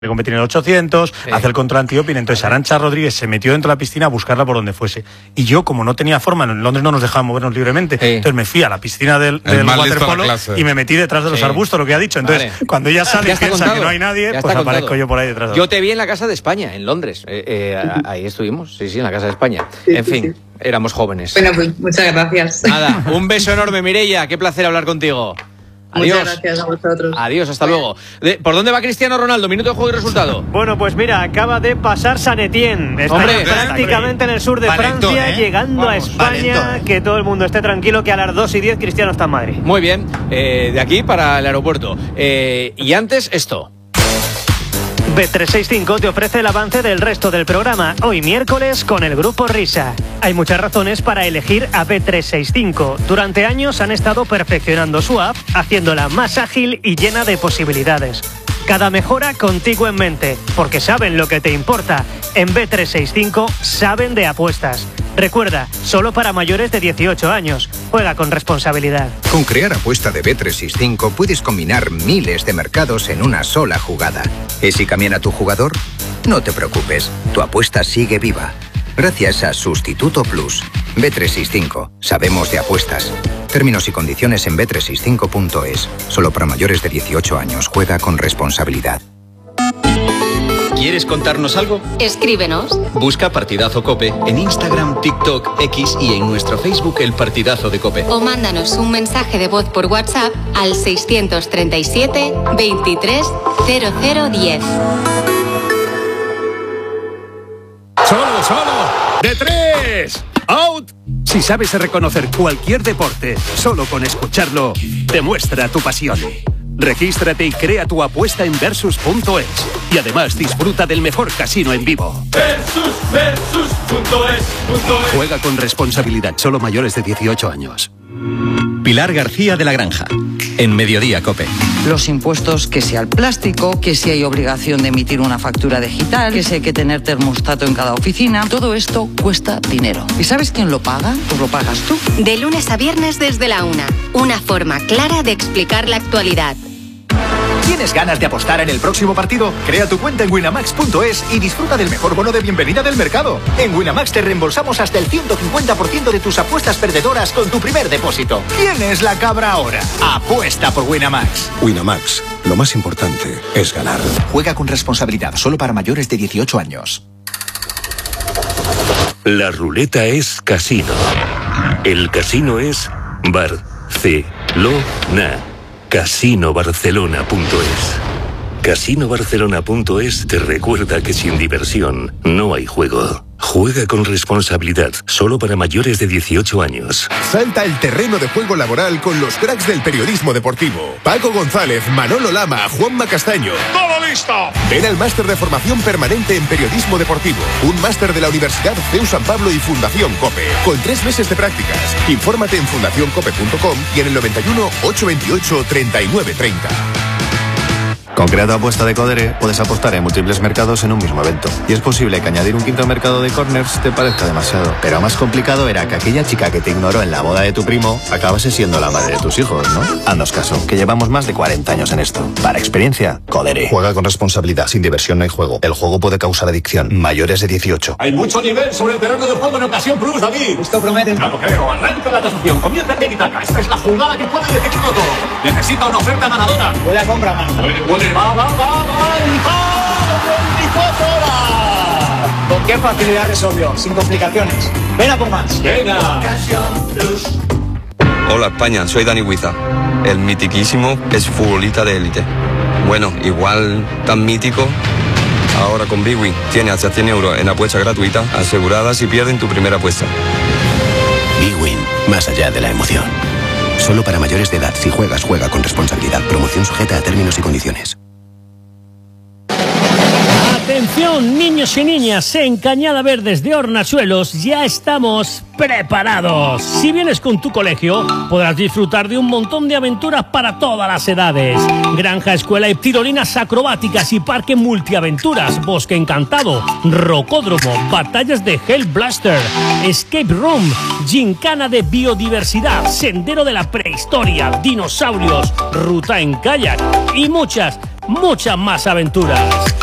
competir en el 800, hace el control antidoping, entonces Arantxa Rodríguez se metió dentro de la piscina a buscarla por donde fuese. Y yo, como no tenía forma, en Londres no nos dejaban movernos libremente, entonces me fui a la piscina del waterpolo y me metí detrás de los arbustos, lo que ha dicho. Entonces, cuando ella sale y piensa que no hay nadie, pues aparezco yo por ahí detrás de Yo te vi en la Casa de España, en Londres. Ahí estuvimos, sí, en la Casa de España. En fin, éramos jóvenes. Bueno, pues muchas gracias. Nada, un beso enorme, Mireia, qué placer hablar contigo. Adiós. Muchas gracias a vosotros. Adiós, hasta luego. ¿Por dónde va Cristiano Ronaldo? Minuto de juego y resultado. Bueno, pues mira, acaba de pasar San Etienne. Está prácticamente en el sur de Francia, llegando a España. Que todo el mundo esté tranquilo, que a las 2:10 Cristiano está en Madrid. Muy bien, de aquí para el aeropuerto. Y antes, esto. Bet365 te ofrece el avance del resto del programa, hoy miércoles con el Grupo Risa. Hay muchas razones para elegir a Bet365. Durante años han estado perfeccionando su app, haciéndola más ágil y llena de posibilidades. Cada mejora contigo en mente, porque saben lo que te importa. En Bet365 saben de apuestas. Recuerda, solo para mayores de 18 años. Juega con responsabilidad. Con Crear Apuesta de Bet365 puedes combinar miles de mercados en una sola jugada. ¿Y si cambia tu jugador? No te preocupes, tu apuesta sigue viva. Gracias a Sustituto Plus. Bet365. Sabemos de apuestas. Términos y condiciones en bet365.es. Solo para mayores de 18 años. Juega con responsabilidad. ¿Quieres contarnos algo? Escríbenos. Busca Partidazo Cope en Instagram, TikTok, X y en nuestro Facebook El Partidazo de Cope. O mándanos un mensaje de voz por WhatsApp al 637 23 0010. ¡Solo! ¡De tres! ¡Out! Si sabes reconocer cualquier deporte, solo con escucharlo, demuestra tu pasión. Regístrate y crea tu apuesta en Versus.es. Y además disfruta del mejor casino en vivo. Versus.es. Juega con responsabilidad, solo mayores de 18 años. Pilar García de la Granja, en Mediodía Cope. Los impuestos, que si al plástico, que si hay obligación de emitir una factura digital, que si hay que tener termostato en cada oficina, todo esto cuesta dinero. ¿Y sabes quién lo paga? Pues lo pagas tú. De lunes a viernes desde la 1. Una forma clara de explicar la actualidad. ¿Tienes ganas de apostar en el próximo partido? Crea tu cuenta en winamax.es y disfruta del mejor bono de bienvenida del mercado. En Winamax te reembolsamos hasta el 150% de tus apuestas perdedoras con tu primer depósito. ¿Quién es la cabra ahora? Apuesta por Winamax. Winamax, lo más importante es ganar. Juega con responsabilidad, solo para mayores de 18 años. La ruleta es casino. El casino es Barcelona. CasinoBarcelona.es. CasinoBarcelona.es te recuerda que sin diversión no hay juego. Juega con responsabilidad, solo para mayores de 18 años. Salta el terreno de juego laboral con los cracks del periodismo deportivo. Paco González, Manolo Lama, Juanma Castaño. ¡Todo listo! Ven al máster de formación permanente en periodismo deportivo. Un máster de la Universidad CEU San Pablo y Fundación COPE. Con 3 meses de prácticas. Infórmate en fundacioncope.com y en el 91 828 3930. Con Crea tu Apuesta de Codere puedes apostar en múltiples mercados en un mismo evento. Y es posible que añadir un quinto mercado de corners te parezca demasiado. Pero más complicado era que aquella chica que te ignoró en la boda de tu primo acabase siendo la madre de tus hijos, ¿no? Haznos caso, que llevamos más de 40 años en esto. Para experiencia, Codere. Juega con responsabilidad, sin diversión no hay juego. El juego puede causar adicción. Mayores de 18. Hay mucho nivel sobre el terreno de juego en Ocasión Plus, David. Esto promete. Claro, creo. Arranca la tasación. Comienza el Tiki-Taka. Esta es la jugada que puede decidirlo todo. Necesita una oferta ganadora. Voy a comprar, mano. Puede. Va. 24 horas. ¿Con qué facilidad resolvió? Sin complicaciones. Ven a por más. Venga. Hola España, soy Dani Huiza. El mitiquísimo es futbolista de élite. Bueno, igual tan mítico. Ahora con Bwin tiene hasta 100 euros en apuesta gratuita asegurada si pierden tu primera apuesta. Bwin, más allá de la emoción. Solo para mayores de edad. Si juegas, juega con responsabilidad. Promoción sujeta a términos y condiciones. Atención, niños y niñas, en Cañada Verdes de Hornasuelos ya estamos preparados. Si vienes con tu colegio, podrás disfrutar de un montón de aventuras para todas las edades. Granja, escuela y tirolinas acrobáticas y parque multiaventuras, bosque encantado, rocódromo, batallas de Hell Blaster, escape room, gincana de biodiversidad, sendero de la prehistoria, dinosaurios, ruta en kayak y muchas más aventuras.